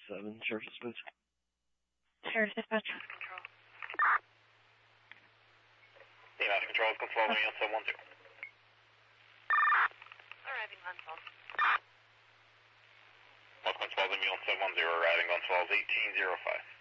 7, Sheriff's Dispatch. Sheriff's Dispatch. Mass Control, Control, Meal 710. Arriving on 12. Control, Meal 710, arriving on 12, 1805.